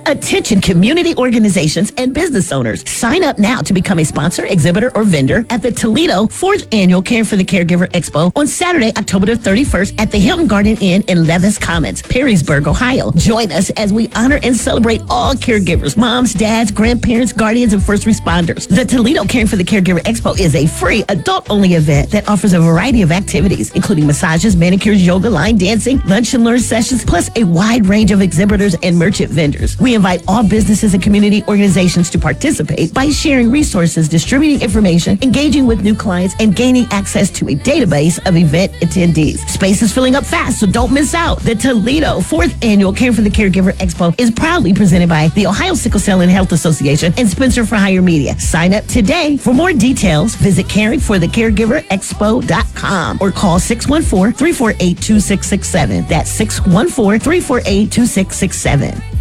Attention community organizations and business owners. Sign up now to become a sponsor, exhibitor, or vendor at the Toledo 4th Annual Care for the Caregiver Expo on Saturday, October the 31st at the Hilton Garden Inn in Levis Commons, Perrysburg, Ohio. Join us as we honor and celebrate all caregivers, moms, dads, grandparents, guardians, and first responders. The Toledo Caring for the Caregiver Expo is a free, adult-only event that offers a variety of activities, including massages, manicures, yoga, line dancing, lunch and learn sessions, plus a wide range of exhibitors and merchant vendors. We invite all businesses and community organizations to participate by sharing resources, distributing information, engaging with new clients, and gaining access to a database of event attendees. Space is filling up fast, so don't miss out. The Toledo 4th Annual Care for the Caregiver Expo is proudly presented by the Ohio Sickle Cell and Health Association and Spencer for Hire Media. Sign up today. For more details, visit caringforthecaregiverexpo.com or call 614-348-2667. That's 614-348-2667.